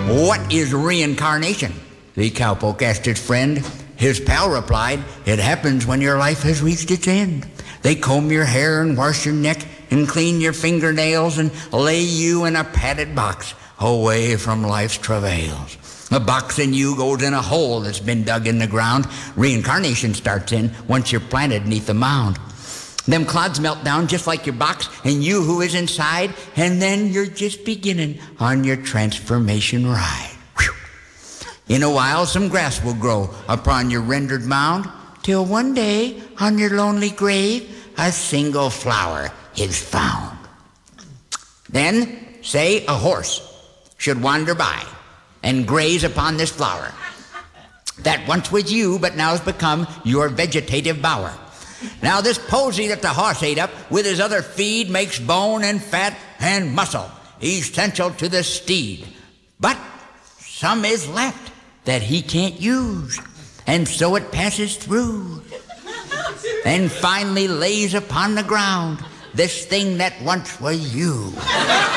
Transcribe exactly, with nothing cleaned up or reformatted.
What is reincarnation? The cowpoke asked his friend. His pal replied, it happens when your life has reached its end. They comb your hair and wash your neck and clean your fingernails and lay you in a padded box away from life's travails. A box in you goes in a hole that's been dug in the ground. Reincarnation starts in once you're planted neath the mound. Them clods melt down just like your box and you who is inside, and then you're just beginning on your transformation ride. Whew. In a while, some grass will grow upon your rendered mound, till one day, on your lonely grave, a single flower is found. Then, say a horse should wander by and graze upon this flower that once was you, but now has become your vegetative bower. Now this posy that the horse ate up with his other feed makes bone and fat and muscle essential to the steed. But some is left that he can't use, and so it passes through and finally lays upon the ground this thing that once was you.